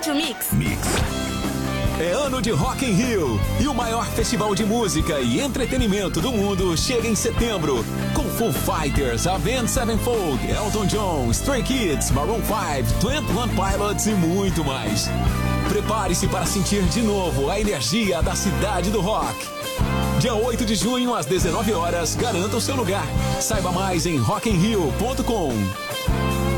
Rádio Mix. É ano de Rock in Rio e o maior festival de música e entretenimento do mundo chega em setembro com Foo Fighters, Avenged Sevenfold, Elton John, Stray Kids, Maroon 5, 21 Pilots e muito mais. Prepare-se para sentir de novo a energia da cidade do rock. Dia 8 de junho às 19 horas, garanta o seu lugar. Saiba mais em rockinrio.com.